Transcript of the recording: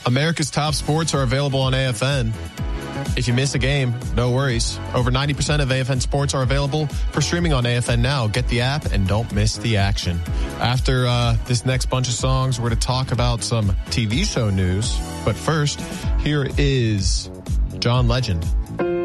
America's top sports are available on AFN. If you miss a game, no worries. Over 90% of AFN sports are available for streaming on AFN now. Get the app and don't miss the action. After this next bunch of songs, we're going to talk about some TV show news. But first, here is John Legend.